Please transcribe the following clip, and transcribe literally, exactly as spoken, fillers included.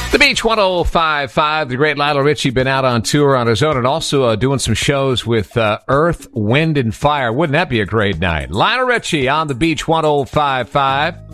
The Beach one oh five point five, the great Lionel Richie, been out on tour on his own and also uh, doing some shows with uh, Earth, Wind, and Fire. Wouldn't that be a great night? Lionel Richie on the Beach one oh five point five.